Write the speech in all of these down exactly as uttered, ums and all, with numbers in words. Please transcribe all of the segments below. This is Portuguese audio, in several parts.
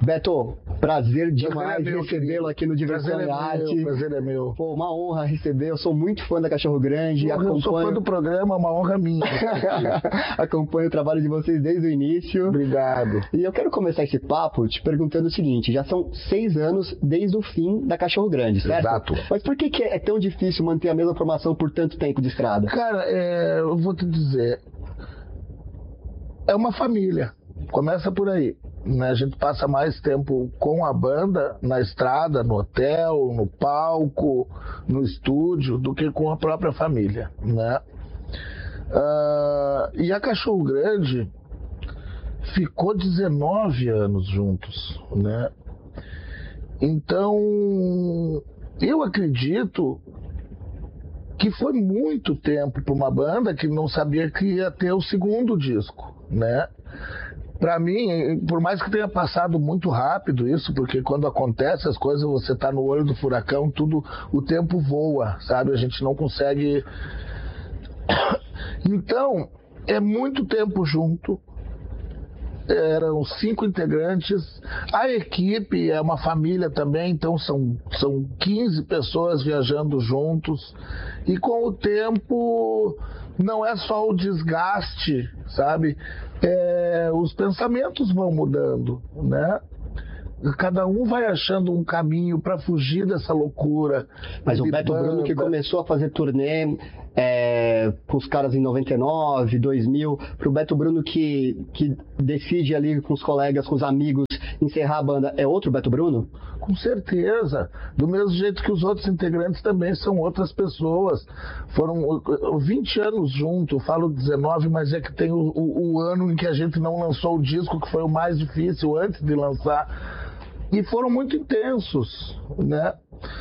Beto, prazer demais é recebê-lo aqui no Diversão e Arte. O prazer é meu. Pô, uma honra receber. Eu sou muito fã da Cachorro Grande. Eu acompanho... sou fã do programa, é uma honra minha. Acompanho o trabalho de vocês desde o início. Obrigado. E eu quero começar esse papo te perguntando o seguinte: já são seis anos desde o fim da Cachorro Grande, certo? Exato. Mas por que, que é tão difícil manter a mesma formação por tanto tempo de estrada? Cara, é, eu vou te dizer, é uma família. Começa por aí. Né? A gente passa mais tempo com a banda na estrada, no hotel, no palco, no estúdio, do que com a própria família, né? Uh, e a Cachorro Grande ficou dezenove anos juntos, né? Então, eu acredito que foi muito tempo para uma banda que não sabia que ia ter o segundo disco, né? Para mim, por mais que tenha passado muito rápido isso, porque quando acontece as coisas, você tá no olho do furacão, tudo, o tempo voa, sabe? A gente não consegue... Então, é muito tempo junto. Eram cinco integrantes. A equipe é uma família também, então são, são quinze pessoas viajando juntos. E com o tempo, não é só o desgaste, sabe? É, os pensamentos vão mudando, né? Cada um vai achando um caminho para fugir dessa loucura. Mas o Beto banda. Bruno, que começou a fazer turnê é, com os caras em noventa e nove, dois mil, pro Beto Bruno que, que decide ali com os colegas, com os amigos, encerrar a banda, é outro Beto Bruno? Com certeza. Do mesmo jeito que os outros integrantes também são outras pessoas. Foram vinte anos juntos, eu falo dezenove, mas é que tem o, o, o ano em que a gente não lançou o disco, que foi o mais difícil antes de lançar. E foram muito intensos, né?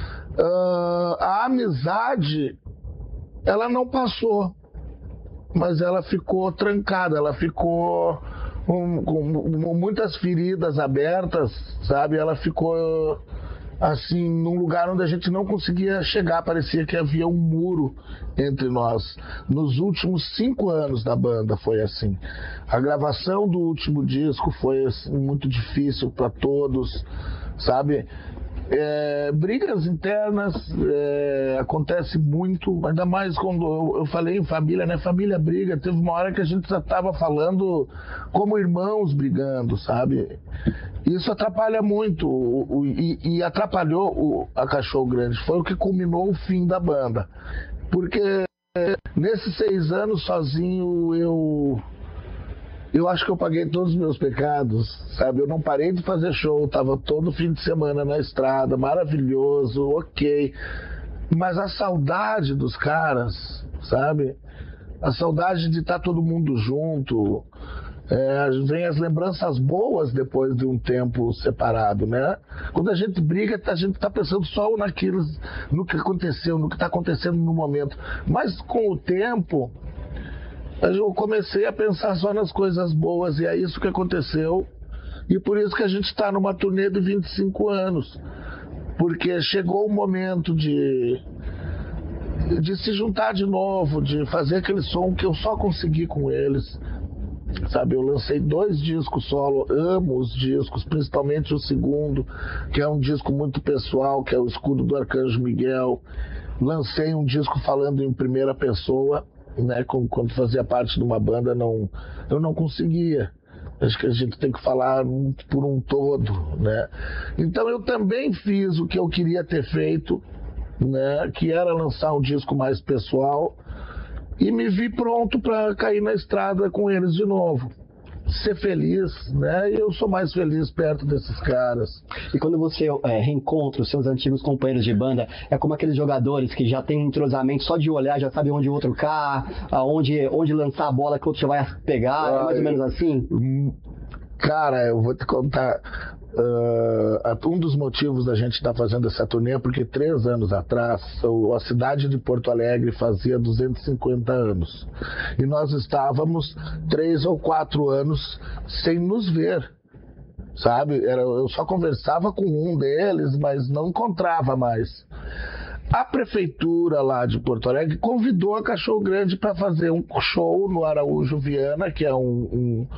Uh, a amizade, ela não passou, mas ela ficou trancada, ela ficou com, com, com muitas feridas abertas, sabe? Ela ficou assim, num lugar onde a gente não conseguia chegar, parecia que havia um muro entre nós. Nos últimos cinco anos da banda foi assim. A gravação do último disco foi assim, muito difícil para todos, sabe? É, brigas internas é, acontece muito, ainda mais quando eu, eu falei em família, né? Família briga. Teve uma hora que a gente já estava falando como irmãos brigando, sabe? Isso atrapalha muito o, o, e, e atrapalhou o, a Cachorro Grande. Foi o que culminou o fim da banda, porque nesses seis anos sozinho eu Eu acho que eu paguei todos os meus pecados, sabe? Eu não parei de fazer show, tava todo fim de semana na estrada, maravilhoso, ok. Mas a saudade dos caras, sabe? A saudade de estar todo mundo junto. É, vem as lembranças boas depois de um tempo separado, né? Quando a gente briga, a gente tá pensando só naquilo, no que aconteceu, no que tá acontecendo no momento. Mas com o tempo... eu comecei a pensar só nas coisas boas, e é isso que aconteceu. E por isso que a gente está numa turnê de vinte e cinco anos. Porque chegou o momento de, de se juntar de novo, de fazer aquele som que eu só consegui com eles. Sabe, eu lancei dois discos solo, amo os discos, principalmente o segundo, que é um disco muito pessoal, que é o Escudo do Arcanjo Miguel. Lancei um disco falando em primeira pessoa, né, quando fazia parte de uma banda, não, eu não conseguia. Acho que a gente tem que falar por um todo, né? Então eu também fiz o que eu queria ter feito, né, que era lançar um disco mais pessoal, e me vi pronto para cair na estrada com eles de novo. Ser feliz, né? E eu sou mais feliz perto desses caras. E quando você é, reencontra os seus antigos companheiros de banda, é como aqueles jogadores que já tem um entrosamento só de olhar, já sabe onde o outro cai, aonde, onde lançar a bola que o outro já vai pegar, ah, é mais ou menos assim? Cara, eu vou te contar. Uh, um dos motivos da gente estar tá fazendo essa turnê é porque três anos atrás a cidade de Porto Alegre fazia duzentos e cinquenta anos e nós estávamos três ou quatro anos sem nos ver, sabe? Era, eu só conversava com um deles, mas não encontrava mais. A prefeitura lá de Porto Alegre convidou a Cachorro Grande para fazer um show no Araújo Viana, que é um, um,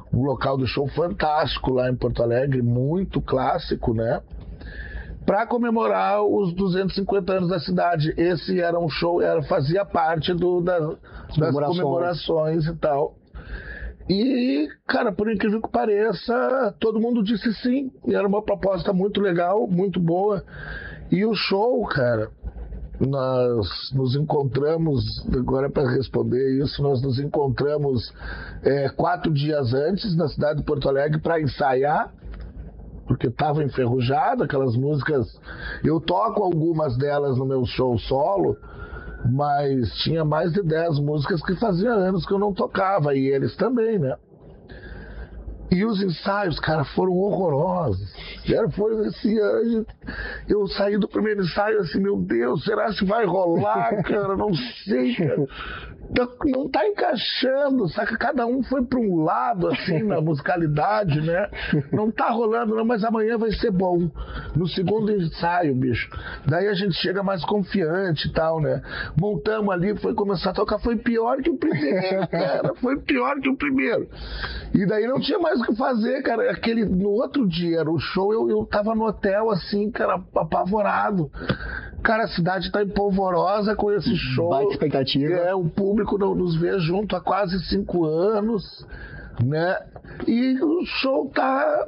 um local do show fantástico lá em Porto Alegre, muito clássico, né? Para comemorar os duzentos e cinquenta anos da cidade. Esse era um show, era, fazia parte do, da, das comemorações. comemorações e tal. E, cara, por incrível que pareça, todo mundo disse sim. E era uma proposta muito legal, muito boa. E o show, cara, nós nos encontramos, agora para responder isso, nós nos encontramos é, quatro dias antes na cidade de Porto Alegre para ensaiar, porque estava enferrujado, aquelas músicas. Eu toco algumas delas no meu show solo, mas tinha mais de dez músicas que fazia anos que eu não tocava, e eles também, né? E os ensaios, cara, foram horrorosos. Era, foi esse ano. Eu saí do primeiro ensaio assim, meu Deus, será que vai rolar, cara? Não sei, cara. Não tá encaixando, saca? Cada um foi para um lado, assim, na musicalidade, né? Não tá rolando, não, mas amanhã vai ser bom. No segundo ensaio, bicho. Daí a gente chega mais confiante e tal, né? Montamos ali, foi começar a tocar, foi pior que o primeiro, cara. Foi pior que o primeiro. E daí não tinha mais o que fazer, cara. Aquele, no outro dia, era o show, eu, eu tava no hotel, assim, cara, apavorado. Cara, a cidade tá empolvorosa com esse show. Baita expectativa. É, o público não nos vê junto há quase cinco anos, né? E o show tá...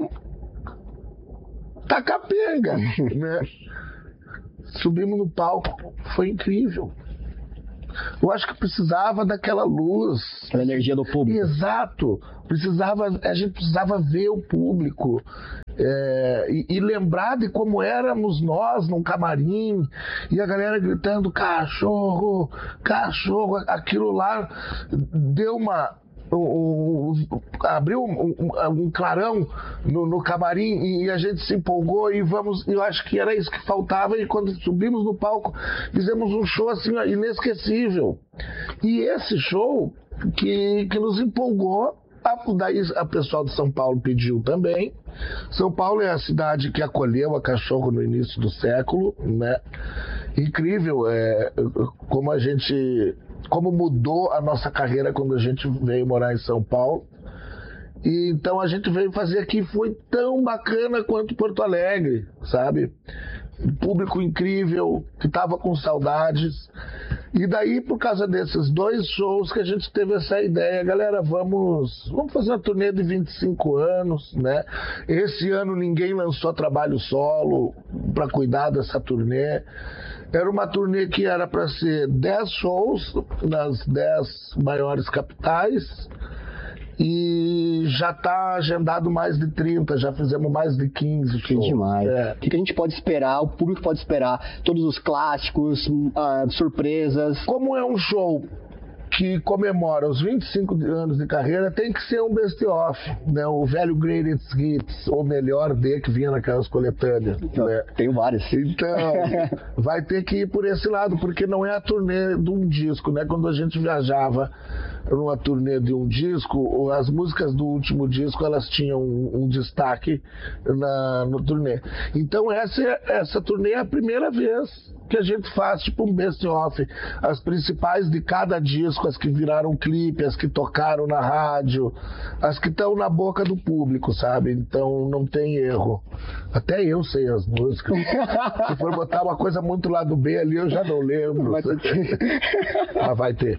tá capenga, né? Subimos no palco, foi incrível. Eu acho que precisava daquela luz. Aquela energia do público. Exato. Precisava, a gente precisava ver o público. É, e, e lembrar de como éramos nós num camarim, e a galera gritando cachorro, cachorro, aquilo lá deu uma... Um, um, abriu um, um, um clarão no, no camarim e a gente se empolgou e vamos, eu acho que era isso que faltava, e quando subimos no palco fizemos um show assim inesquecível, e esse show que, que nos empolgou. Daí a pessoal de São Paulo pediu também. São Paulo é a cidade que acolheu a Cachorro no início do século, né? Incrível é, como a gente, como mudou a nossa carreira quando a gente veio morar em São Paulo. E então a gente veio fazer aqui, foi tão bacana quanto Porto Alegre, sabe? Um público incrível, que estava com saudades. E daí, por causa desses dois shows, que a gente teve essa ideia, galera, vamos, vamos fazer uma turnê de vinte e cinco anos, né? Esse ano ninguém lançou trabalho solo para cuidar dessa turnê. Era uma turnê que era para ser dez shows nas dez maiores capitais. E já está agendado mais de trinta, já fizemos mais de quinze shows. Que demais. É. O que a gente pode esperar, o público pode esperar? Todos os clássicos, uh, surpresas. Como é um show que comemora os vinte e cinco anos de carreira, tem que ser um best-of, né? O velho Greatest Hits, ou melhor D, que vinha naquelas coletâneas. Então, né? Tenho vários. Então, vai ter que ir por esse lado, porque não é a turnê de um disco, né? Quando a gente viajava numa turnê de um disco, as músicas do último disco, elas tinham um, um destaque na, no turnê. Então, essa, essa turnê é a primeira vez que a gente faz tipo um best-of, as principais de cada disco, as que viraram clipe, as que tocaram na rádio, as que estão na boca do público, sabe? Então não tem erro. Até eu sei as músicas. Se for botar uma coisa muito lá do B ali, eu já não lembro. Mas ah, vai ter.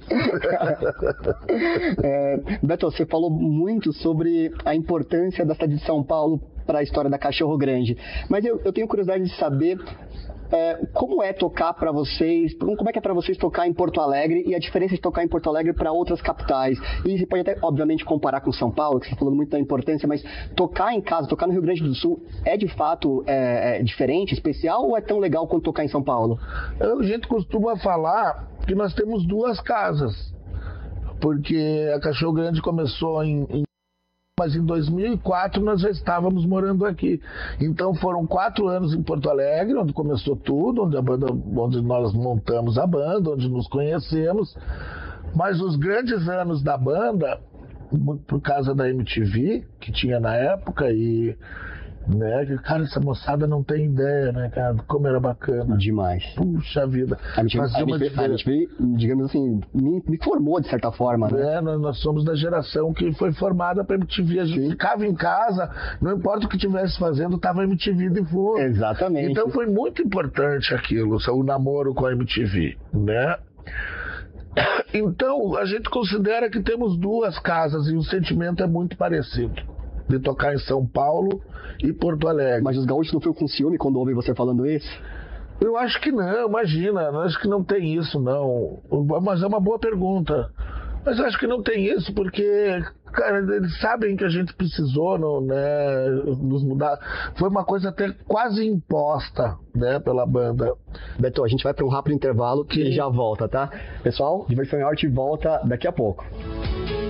É, Beto, você falou muito sobre a importância da cidade de São Paulo para a história da Cachorro Grande, mas eu, eu tenho curiosidade de saber É, como é tocar para vocês, como é que é para vocês tocar em Porto Alegre e a diferença de tocar em Porto Alegre para outras capitais? E você pode até, obviamente, comparar com São Paulo, que você falou muito da importância, mas tocar em casa, tocar no Rio Grande do Sul, é de fato é, é diferente, especial, ou é tão legal quanto tocar em São Paulo? A gente costuma falar que nós temos duas casas, porque a Cachorro Grande começou em, em mas em dois mil e quatro nós já estávamos morando aqui. Então foram quatro anos em Porto Alegre, onde começou tudo, onde, a banda, onde nós montamos a banda, onde nos conhecemos. Mas os grandes anos da banda, por causa da M T V, que tinha na época, e, Né? Que, cara, essa moçada não tem ideia, né, cara? Como era bacana. Demais. Puxa vida. A gente, Fazia a uma gente, a diferença. gente, digamos assim, me, me formou de certa forma, né? É, nós, nós somos da geração que foi formada pra M T V. A gente Sim. ficava em casa, não importa o que estivesse fazendo, tava M T V de fundo. Exatamente. Então foi muito importante aquilo, o namoro com a M T V, né? Então, a gente considera que temos duas casas e o sentimento é muito parecido. De tocar em São Paulo e Porto Alegre. Mas os gaúchos não ficam com ciúme quando ouvem você falando isso? Eu acho que não, imagina, eu acho que não tem isso, não. Mas é uma boa pergunta. Mas eu acho que não tem isso, porque, cara, eles sabem que a gente precisou, não, né, nos mudar. Foi uma coisa até quase imposta, né, pela banda. Beto, a gente vai para um rápido intervalo que Sim. já volta, tá? Pessoal, Diversão e Arte volta daqui a pouco.